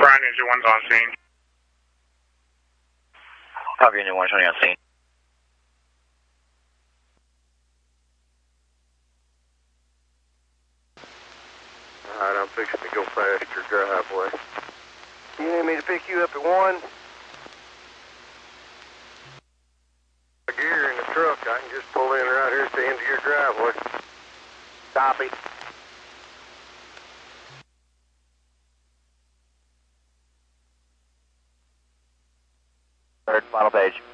Brian, Ninja 1's on scene. Copy, Ninja 1 showing on scene. Alright, I'm fixing to go past your driveway. You need me to pick you up at 1? Gear in the truck, I can just pull in right here at the end of your driveway. Copy. Third, final page.